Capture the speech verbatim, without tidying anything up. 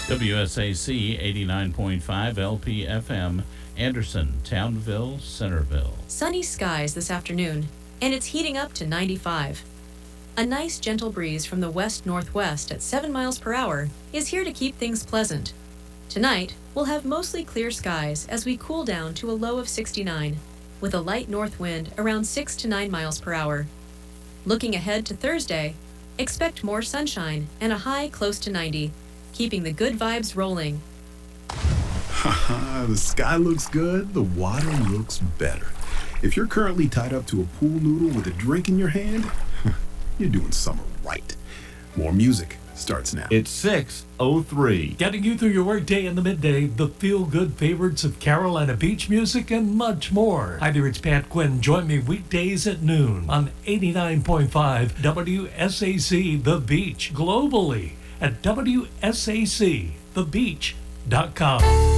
W S A C eighty-nine point five L P F M, Anderson, Townville, Centerville. Sunny skies this afternoon, and it's heating up to ninety-five. A nice gentle breeze from the west-northwest at seven miles per hour is here to keep things pleasant. Tonight, we'll have mostly clear skies as we cool down to a low of sixty-nine, with a light north wind around six to nine miles per hour. Looking ahead to Thursday, expect more sunshine and a high close to ninety, keeping the good vibes rolling. The sky looks good, the water looks better. If you're currently tied up to a pool noodle with a drink in your hand, you're doing summer right. More music starts now. It's six oh three. Getting you through your workday in the midday, the feel-good favorites of Carolina beach music, and much more. Hi there, it's Pat Quinn. Join me weekdays at noon on eighty-nine point five W S A C The Beach, globally at W S A C the beach dot com.